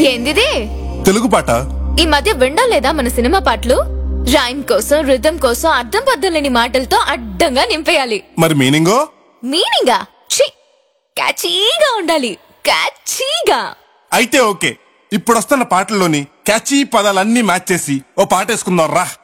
ఏందిది? తెలుగు పాట. ఈ మధ్య వినడం లేదా మన సినిమా పాటలు? రైమ్ కోసం, రిథం కోసం అర్థం పర్థం లేని మాటలతో అడ్డంగా నింపేయాలి. మరి మీనింగో? మీనింగా క్యాచీగా ఉండాలి. క్యాచీగా. అయితే ఓకే, ఇప్పుడొస్తున్న పాటల్లోని క్యాచీ పదాలన్నీ మ్యాచ్ చేసి ఓ పాట వేసుకుందాం రా.